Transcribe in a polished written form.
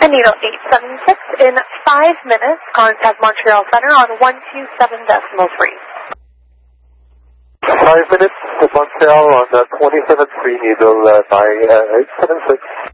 Needle 876 in 5 minutes. Contact Montreal Center on 127.3. 5 minutes to Montreal on 27.3 Needle by 876.